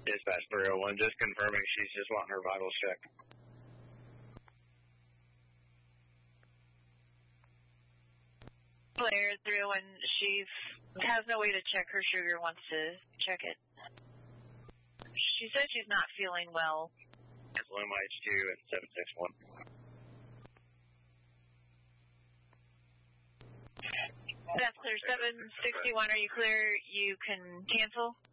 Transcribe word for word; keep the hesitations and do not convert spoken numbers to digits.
Dispatch three oh one, just confirming she's just wanting her vitals checked. Claire, three oh one, she has no way to check her sugar, wants to check it. She said she's not feeling well. It's Luma H two at seven six one. That's clear. seven sixty-one, are you clear? You can cancel?